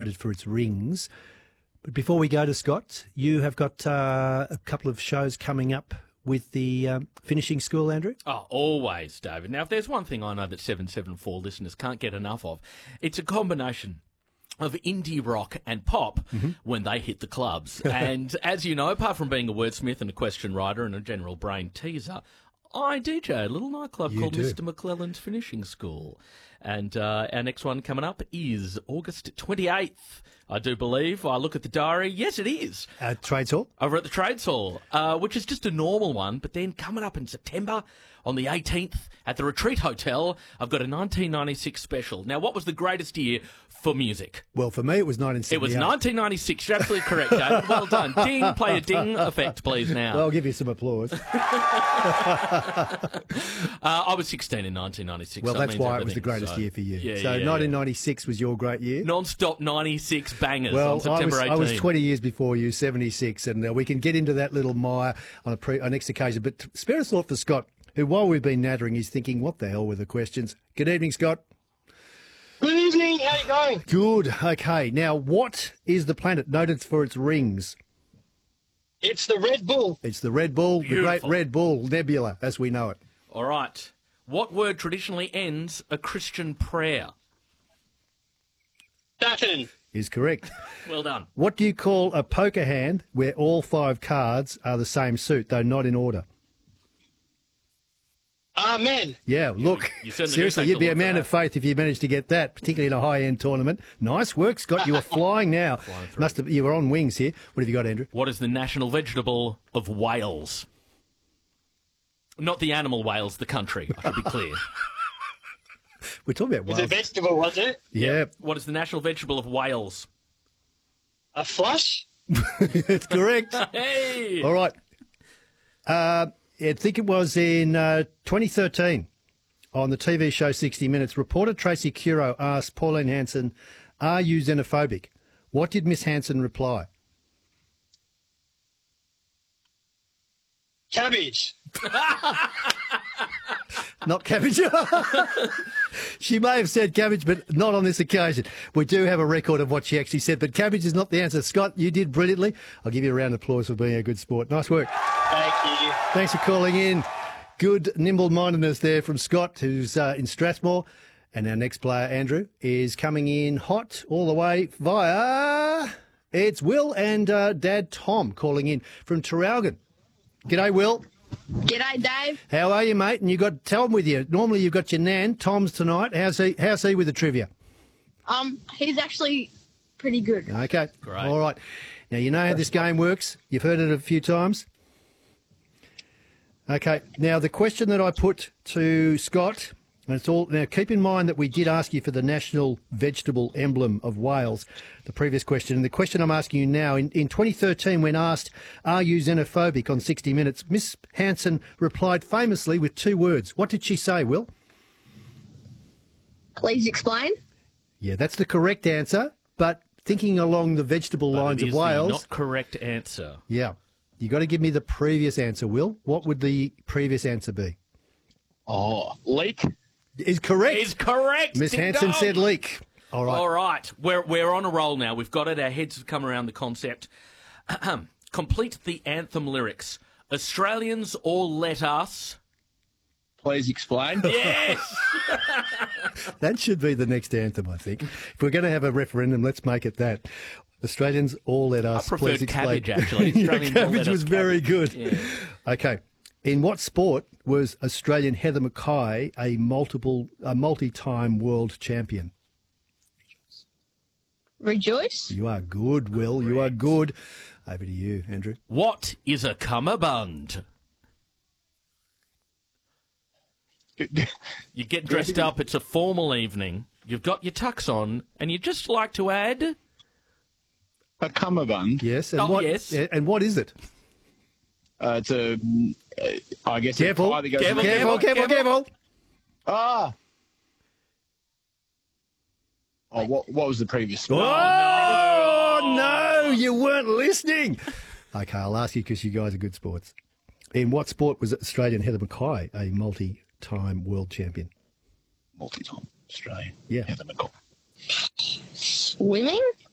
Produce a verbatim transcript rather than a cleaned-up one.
noted for its rings. But before we go to Scott, you have got uh, a couple of shows coming up with the um, finishing school, Andrew? Oh, always, David. Now, if there's one thing I know that seven seven four listeners can't get enough of, it's a combination of indie rock and pop mm-hmm. when they hit the clubs. And as you know, apart from being a wordsmith and a question writer and a general brain teaser, I D J a little nightclub You called do. Mister McClelland's Finishing School. And uh, our next one coming up is August twenty-eighth, I do believe. I look at the diary. Yes, it is. Uh, Trades Hall? Over at the Trades Hall, uh, which is just a normal one. But then coming up in September, on the eighteenth, at the Retreat Hotel, I've got a nineteen ninety-six special. Now, what was the greatest year for music? Well, for me, it was nineteen seventy-eight. It was nineteen ninety-six. You're absolutely correct, David. Well done. Ding. Play a ding effect, please, now. Well, I'll give you some applause. uh, I was sixteen in nineteen ninety-six. Well, so that's it means why it was the everything, greatest so. year for you. Yeah, so yeah, nineteen ninety-six yeah. was your great year? Non-stop ninety-six bangers well, on September I was, eighteenth. I was twenty years before you, seventy-six, and uh, we can get into that little mire on a pre- on next occasion. But spare a thought for Scott, who, while we've been nattering, he's thinking, what the hell were the questions? Good evening, Scott. Good evening. How you going? Good. Okay. Now, what is the planet noted for its rings? It's the Red Bull. It's the Red Bull, Beautiful. the great Red Bull Nebula, as we know it. All right. What word traditionally ends a Christian prayer? Saturn. Is correct. Well done. What do you call a poker hand where all five cards are the same suit, though not in order? Amen. Yeah, look, you certainly do seriously, take you'd the be a look man for of faith if you managed to get that, particularly in a high-end tournament. Nice work, Scott. You are flying now. Flying through. Must have, you were on wings here. What have you got, Andrew? What is the national vegetable of Wales? Not the animal Wales, the country, I should be clear. We're talking about It's a Wales. vegetable, was it? Yeah, What is the national vegetable of Wales? A flush? it's correct. Hey! All right. Uh, I think it was in uh, twenty thirteen on the T V show sixty minutes. Reporter Tracy Curo asked Pauline Hanson, "Are you xenophobic?" What did Miss Hanson reply? Cabbage. Not cabbage. She may have said cabbage, but not on this occasion. We do have a record of what she actually said, but cabbage is not the answer. Scott, you did brilliantly. I'll give you a round of applause for being a good sport. Nice work. Thank you. Thanks for calling in. Good nimble-mindedness there from Scott, who's uh, in Strathmore. And our next player, Andrew, is coming in hot all the way via... It's Will and uh, Dad Tom calling in from Traralgon. G'day, Will. G'day, Dave. How are you, mate? And you got Tom with you. Normally you've got your nan. Tom's tonight. How's he? How's he with the trivia? Um, he's actually pretty good. Okay. Great. All right. Now you know how this game works. You've heard it a few times. Okay. Now the question that I put to Scott, and it's all now. Keep in mind that we did ask you for the national vegetable emblem of Wales, the previous question, and the question I'm asking you now. In, in twenty thirteen, when asked, "Are you xenophobic?" on sixty minutes, Miss Hanson replied famously with two words. What did she say, Will? Please explain. Yeah, that's the correct answer. But thinking along the vegetable But lines it of is the Wales, not correct answer. yeah, you got to give me the previous answer, Will. What would the previous answer be? Oh, leek. Is correct. Is correct. Miss Ding Hanson dong. said leek. All right. All right, we're we're on a roll now. We've got it. Our heads have come around the concept. Complete the anthem lyrics. Australians all let us. Please explain. Yes. That should be the next anthem, I think. If we're going to have a referendum, let's make it that. Australians all let us. I preferred please explain. cabbage, actually. Yeah, Australians all cabbage let us was very cabbage. good. Yeah. Okay. In what sport was Australian Heather Mackay a multiple, a multi-time world champion? Rejoice. You are good, Will. You are good. Over to you, Andrew. What is a cummerbund? You get dressed up. It's a formal evening. You've got your tux on, and you just like to add. A cummerbund. Yes. And Oh, what, yes. And what is it? Uh, it's a, uh, I guess, Careful. a pie that goes Careful, in- Careful, careful, careful. Ah. Oh, what, what was the previous Oh, one? no, you weren't listening. Okay, I'll ask you because you guys are good sports. In what sport was Australian Heather Mackay a multi-time world champion? Multi-time Australian. Yeah. Heather McCall. Swimming.